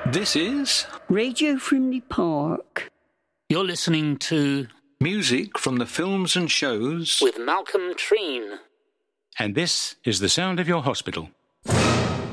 This is Radio Frimley Park. You're listening to music from the films and shows with Malcolm Treen. And this is the sound of your hospital.